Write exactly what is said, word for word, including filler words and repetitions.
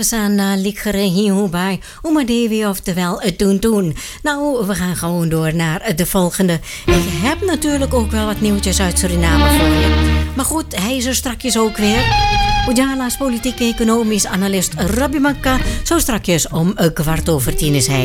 Avesana likere hiu bij Oemadewi, oftewel het doen doen. Nou, we gaan gewoon door naar de volgende. Ik heb natuurlijk ook wel wat nieuwtjes uit Suriname voor je. Maar goed, hij is er strakjes ook weer. Ujala's politiek-economisch analist Rabbi Makka. Zo strakjes om een kwart over tien is hij.